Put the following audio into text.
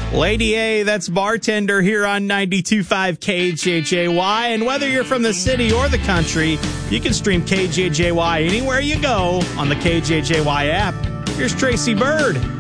Lady A, that's Bartender here on 92.5 KJJY. And whether you're from the city or the country, you can stream KJJY anywhere you go on the KJJY app. Here's Tracy Bird.